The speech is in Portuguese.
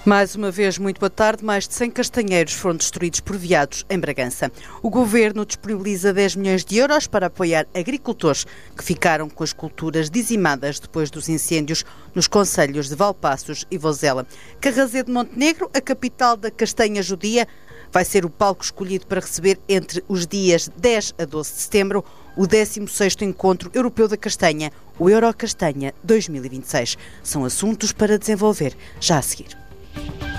Mais uma vez, muito boa tarde. Mais de 100 castanheiros foram destruídos por veados em Bragança. O Governo disponibiliza 10 milhões de euros para apoiar agricultores que ficaram com as culturas dizimadas depois dos incêndios nos concelhos de Valpaços e Vozela. Carrazedo de Montenegro, a capital da castanha judia, vai ser o palco escolhido para receber entre os dias 10 a 12 de setembro o 16º Encontro Europeu da Castanha, o Eurocastanha 2026. São assuntos para desenvolver já a seguir.